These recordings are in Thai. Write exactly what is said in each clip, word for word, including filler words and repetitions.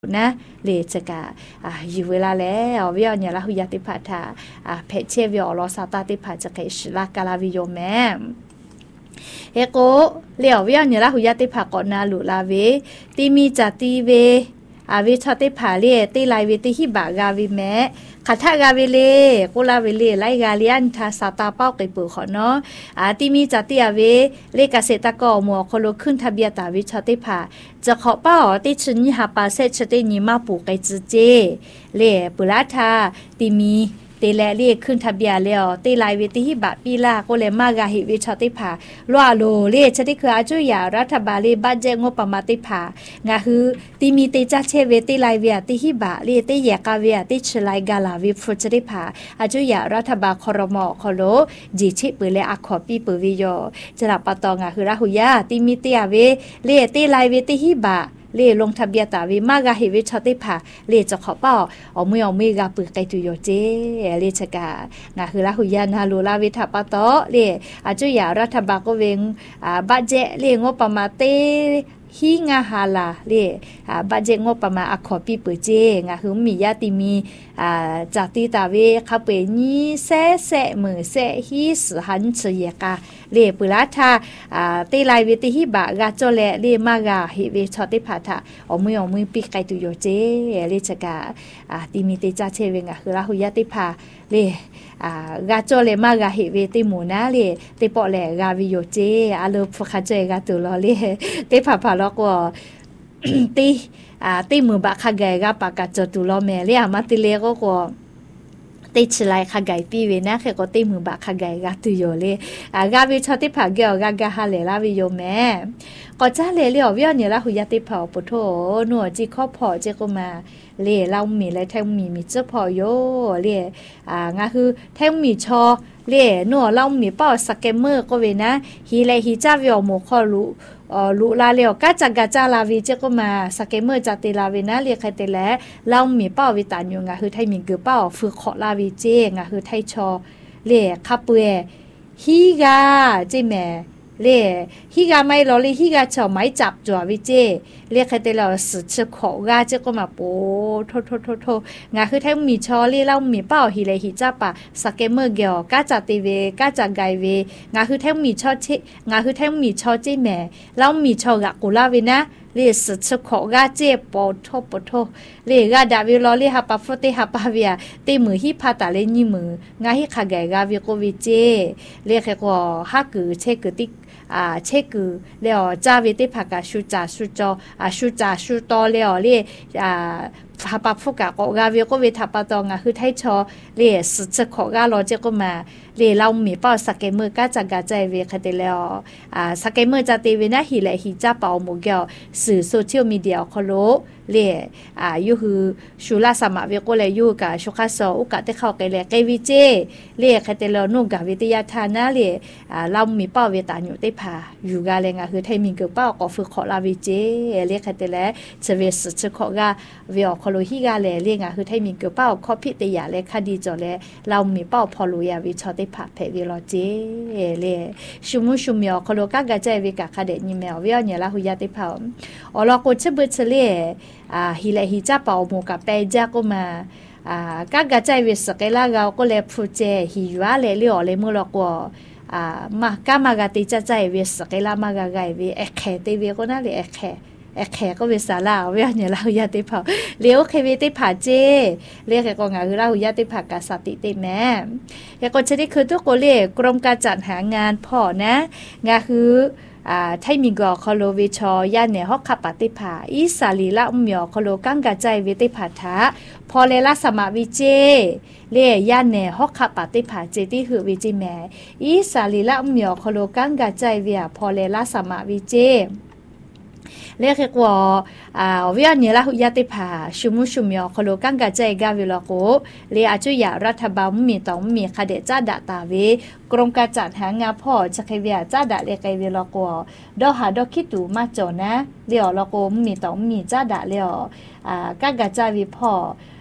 นะเลจะกะอ่าอยู่เวลาแล้ววิญญาณละหุยติพัทธาอ่าเพชเชวิอลอสาตาติพัจะเกชลากาลาวิโยแมเอโกเลี้ยววิญญาณละหุยติพักอนาลุลาเวติมีจัตติเวอาวิชติภาเลติไลเวติหิบากาวิแมขัทกาเวเลกุลาเวเลไลกาเลียนทาสาตาเป้าไกปุขอเนาะอาติมีจัตติอเวเลกเกษตรกรมัวคโลขึ้นทะเบียนตาวิชติภาจะขอเป้าติชนิหาปาเซชตินิมาปูไกจืเจเลปุราธาติมีเตแลเรียกขึ้นทะเบียนแล้วเตไลเวติหิบะปีลาก็เลยมากาหิวิชติภาลัวโลเลชติคืออาจุยารัฐบาลเลบัดเจงบประมาณติภางาคือติมีเตจัเชเวติไลเวียติหิบะเลเตแยกาเวียติชไลกาลาวิฟชติภาอาจุยารัฐบาลครมคโลจิชิปืเลอขอปีปืวิโยจระปะตองาคือราหุยาติมีเตอเวเลเตไลเวติหิบะเลลงทะเบียนตาวิมากาหิวิชติภาเลจะขอเป้าเอามือเอามือกาปึกไกตุโยเจเลชกางาคือละหุยานาลูลาวิทัปะโตเลอาจุยารัฐบาลก็เวงอ่าบัดเจเลงบประมาณเตฮิงาฮาลาเลอ่าบัดเจงบประมาณอขอปีเปเจงาคือมีญาติมีอ่าจัติตาเวคาเปญีแซแซมือแซฮิสหันเฉยกาเลปุราธาอ่าเตไลเวติหิบะกาโจเลเลมากาหิเวชติภาทาเอามือเอามือปีไกตุโยเจเลชกาอ่าติมีเตจาเชเวงาคือราหุยติภาเลอ่ากาโจเลมากาหิเวติหมูนาเลเตปอแลกาวิโยเจอาโลฟคาเจกาตุลอเลเตผาผาลอกว่าตีอ่าตีมือบะคาไกกาปากาจตุลอแม่เลอามาติเลก็ก็ติชไลคาไกปีเวนะเคก็ติมือบะคาไกกาตุโยเลอ่ากาวิชอติภาเกลกากาฮาเลลาวิโยแม่ก็จ้าเลเลวิญญาณละหุยติภาปุโธหนัวจิคอพอเจก็มาเลเรามีและแทงมีมีเจ้าพอโยเลอ่างาคือแทงมีชอเลหนัวเรามีเป้าสแกมเมอร์ก็เวนะฮีเลฮีจ้าวิโอโมคอลุเอ่อลุลาเลวกะจักกะจาลาวิเจก็มาสแกมเมอร์จัตติลาเวนะเรียกใครแต่แล้วเรามีเป้าวิตานอยู่งาคือไทมีกือเป้าฝึกขอลาวิเจงาคือไทชอเลคาเปฮีกาเจแม่เลฮิกาไม่รอเลยฮิกาชอไม่จับจัววิเจเรียกใครแต่เราสืบเชื่อขอกาเจก็มาโปโทโทโทโทงาคือแท้มีชอเรียเรามีเป้าฮิเลฮิจับปะสแกมเมอร์เกียวกาจัตติเวกาจักไกเวงาคือแท้มีชอเชงาคือแท้มีชอเจแม่เรามีชอกะกุลาเวนะเรียสืบเชื่อขอกาเจปอโทปอโทเรียกาดาวิลอเรียฮับปะฟเตฮับปะเวียเตมือฮิพาตาเลญิมืองาฮิคาไกกาวิโกวิเจเรียกแค่ก็ฮักกือเชกือติอ่าเชกือแล้วจาวิติภากาชุจาชุจออ่าชุจาชุตอแล้วเรียอ่าฮับปะฟุกะก็กาวิโกวิทับปะตองอ่ะคือไทชอเรียสืบเชื่อขอกาลอเจก็มาเรียเรามีเป้าสแกมเมอร์กาจักกาใจเวคเตแล้วอ่าสแกมเมอร์จะตีเวนะฮิเลฮิจ้าเปาหมู่เกียวสื่อโซเชียลมีเดียคอโลเลอ่ายูคือชูลาสมาเวโกเลยูกะชุคาโซอุกะเตเข้าไกเลเกวิเจเลคเตแล้วนุกะวิทยาทานะเลอ่าเรามีเป้าเวตาอยู่เตพาอยู่กาเลงะคือไทมิงเกเป้าก็ฝึกขอลาวิเจเลคเตแล้วเชเวสเชขอกาเวอคอโลฮิกาเลเลงะคือไทมิงเกเป้าคอพิตยาเลคดีจอเลเรามีเป้าพอลุยาวิชอเตพาเพเวลอเจเลชุมุชุมยอคอโลกากะใจเวกะคาเดนิเมลเวญละหุยาเตพาออลอโกเชเบเชเลอ่าฮิเลฮิจ้าเปาโมกะเปจาก็มาอ่ากากะใจเวสเกลากาก็เลพูเจฮิวาเลเลอเลมลอกวอ่ามากามากะติจะใจเวสเกลามากะไกเวเอเคเตเวก็น่าเลเอเคเอเคก็เวสาลาเวญละหุยาเตพาเลโอเคเวเตพาเจเลแกก็งาคือละหุยาเตพากะสติเตแม่แกก็จะได้คือทุกคนเลกรมการจัดหางานพอนะงาคืออ่าไทมิกอคอโลวิชอยาเนฮอกคาปติภาอีสาลีละอุมยอคอโลกังกะใจวิติภาทะพอเลละสมาวิเจเลยาเนฮอกคาปติภาเจติหือวิจิแมอีสาลีละอุมยอคอโลกังกะใจเวียพอเลละสมาวิเจเรียกว่าอ่าวิญญาณละหุยติภาชุมุชุมยอคโลกังกะใจกาวิลโกเรียอาจุยารัฐบาลมีต้องมีคเดจ้าดาตาเวกรมการจัดหางานพ่อจะเคยเวียจ้าดาเลไกวิลโกดอหาดอคิตูมาจอนะเรียวลโกมีต้องมีจ้าดาเรียวอ่ากางกะใจวิพ่อ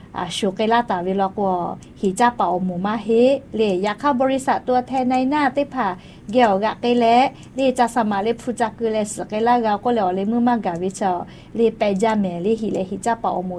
อ่าชูเกลาตาวิลอกว่าหิจ้าเป่าหมูมาเฮเลยอยากเข้าบริษัทตัวแทนในหน้าติผ่าเกี่ยวกับไกแลเลยจะสมาเลผู้จักคือเลสเกลาเราก็เลยเลยมือมากาวิชอเลยไปจ้าแม่เลยหิเลยหิจ้าเป่าหมู